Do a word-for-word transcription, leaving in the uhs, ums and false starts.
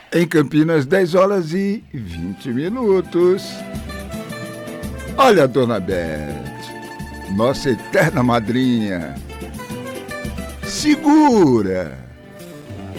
Em Campinas, dez horas e vinte minutos. Olha, dona Beth, nossa eterna madrinha. Segura!